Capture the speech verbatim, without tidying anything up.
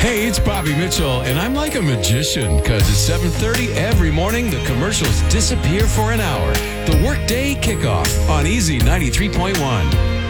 Hey, it's Bobby Mitchell, and I'm like a magician because at seven thirty every morning, the commercials disappear for an hour. The Workday Kickoff on Easy ninety-three point one.